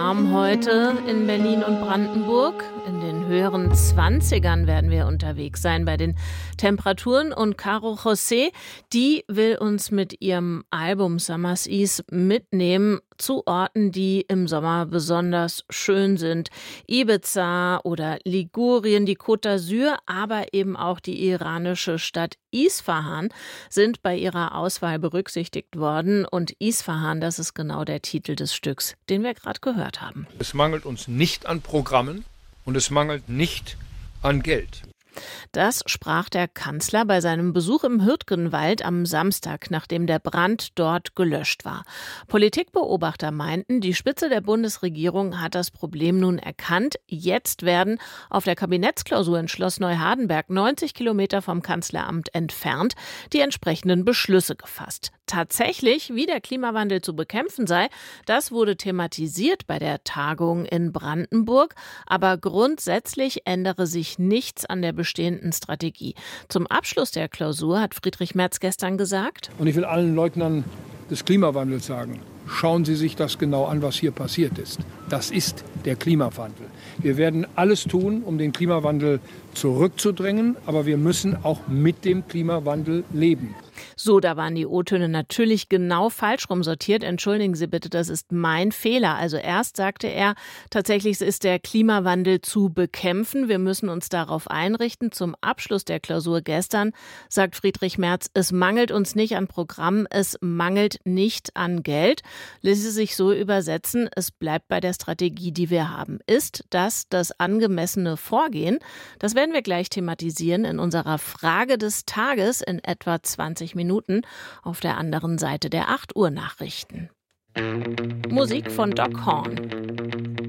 Heute in Berlin und Brandenburg. In den höheren 20ern werden wir unterwegs sein bei den Temperaturen. Und Caro José, die will uns mit ihrem Album Summer's Ease mitnehmen zu Orten, die im Sommer besonders schön sind. Ibiza oder Ligurien, die Côte d'Azur, aber eben auch die iranische Stadt Isfahan sind bei ihrer Auswahl berücksichtigt worden. Und Isfahan, das ist genau der Titel des Stücks, den wir gerade gehört haben. Es mangelt uns nicht an Programmen und es mangelt nicht an Geld. Das sprach der Kanzler bei seinem Besuch im Hürtgenwald am Samstag, nachdem der Brand dort gelöscht war. Politikbeobachter meinten, die Spitze der Bundesregierung hat das Problem nun erkannt. Jetzt werden auf der Kabinettsklausur in Schloss Neuhardenberg, 90 Kilometer vom Kanzleramt entfernt, die entsprechenden Beschlüsse gefasst. Tatsächlich, wie der Klimawandel zu bekämpfen sei, das wurde thematisiert bei der Tagung in Brandenburg. Aber grundsätzlich ändere sich nichts an der bestehenden Strategie. Zum Abschluss der Klausur hat Friedrich Merz gestern gesagt: Und ich will allen Leugnern des Klimawandels sagen, schauen Sie sich das genau an, was hier passiert ist. Das ist der Klimawandel. Wir werden alles tun, um den Klimawandel zurückzudrängen, aber wir müssen auch mit dem Klimawandel leben. So, da waren die O-Töne natürlich genau falsch rum sortiert. Entschuldigen Sie bitte, das ist mein Fehler. Also erst sagte er, tatsächlich ist der Klimawandel zu bekämpfen. Wir müssen uns darauf einrichten. Zum Abschluss der Klausur gestern sagt Friedrich Merz, es mangelt uns nicht an Programmen, es mangelt nicht an Geld. Ließe sich so übersetzen, es bleibt bei der Strategie, die wir haben. Ist das angemessene Vorgehen? Das werden wir gleich thematisieren in unserer Frage des Tages in etwa 20 Minuten auf der anderen Seite der 8 Uhr Nachrichten. Musik von Doc Horn.